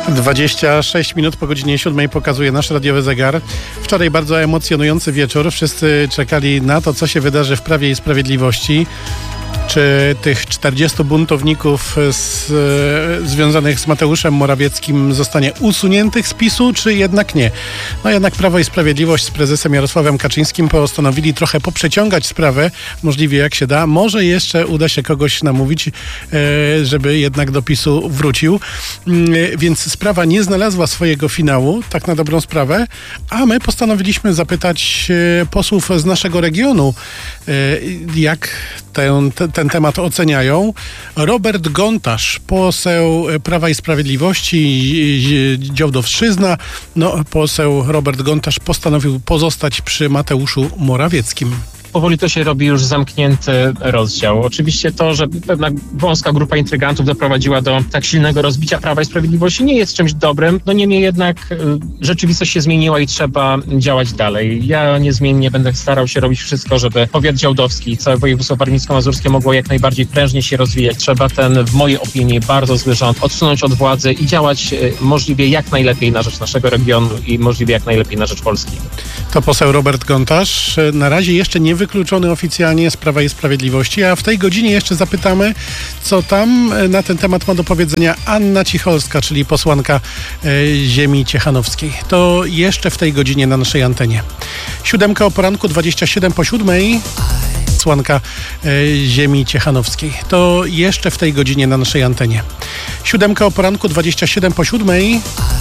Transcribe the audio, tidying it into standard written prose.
26 minut po godzinie 7 pokazuje nasz radiowy zegar. Wczoraj bardzo emocjonujący wieczór. Wszyscy czekali na to, co się wydarzy w Prawie i Sprawiedliwości. Czy tych 40 buntowników związanych z Mateuszem Morawieckim zostanie usuniętych z PiS-u, czy jednak nie? No jednak Prawo i Sprawiedliwość z prezesem Jarosławem Kaczyńskim postanowili trochę poprzeciągać sprawę, możliwie jak się da. Może jeszcze uda się kogoś namówić, żeby jednak do PiS-u wrócił. Więc sprawa nie znalazła swojego finału, tak na dobrą sprawę, a my postanowiliśmy zapytać posłów z naszego regionu, jak ten temat oceniają. Robert Gontarz, poseł Prawa i Sprawiedliwości, Działdowszczyzna. Poseł Robert Gontarz postanowił pozostać przy Mateuszu Morawieckim. Powoli to się robi już zamknięty rozdział. Oczywiście to, że pewna wąska grupa intrygantów doprowadziła do tak silnego rozbicia Prawa i Sprawiedliwości, nie jest czymś dobrym. Niemniej jednak rzeczywistość się zmieniła i trzeba działać dalej. Ja niezmiennie będę starał się robić wszystko, żeby powiat działdowski i całe województwo warmińsko-mazurskie mogło jak najbardziej prężnie się rozwijać. Trzeba ten, w mojej opinii, bardzo zły rząd odsunąć od władzy i działać możliwie jak najlepiej na rzecz naszego regionu i możliwie jak najlepiej na rzecz Polski. To poseł Robert Gontarz. Na razie jeszcze nie wykluczony oficjalnie z Prawa i Sprawiedliwości, a w tej godzinie jeszcze zapytamy, co tam na ten temat ma do powiedzenia Anna Cicholska, czyli posłanka ziemi ciechanowskiej. To jeszcze w tej godzinie na naszej antenie. 7 o poranku, 27 po 7. Posłanka ziemi ciechanowskiej. To jeszcze w tej godzinie na naszej antenie. 7 o poranku, 27 po 7.